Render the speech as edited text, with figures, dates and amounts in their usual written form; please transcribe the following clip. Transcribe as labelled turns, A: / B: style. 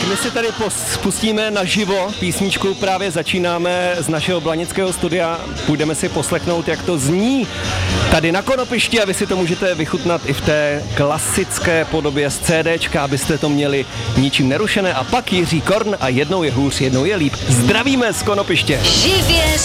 A: My si tady pustíme naživo písničku, právě začínáme z našeho blanického studia, půjdeme si poslechnout, jak to zní tady na Konopišti a vy si to můžete vychutnat i v té klasické podobě z CDčka, abyste to měli ničím nerušené a pak Jiří Korn a jednou je hůř, jednou je líp. Zdravíme z Konopiště.
B: Živě